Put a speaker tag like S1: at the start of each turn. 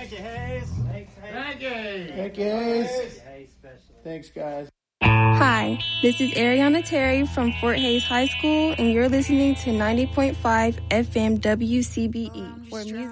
S1: Thank you, Hayes. Thanks, Hayes.
S2: Thank you.
S3: Thank you, Hayes.
S1: Hayes special.
S3: Thanks, guys.
S4: Hi, this is Ariana Terry from Fort Hays High School, and you're listening to 90.5 FM WCBE, where music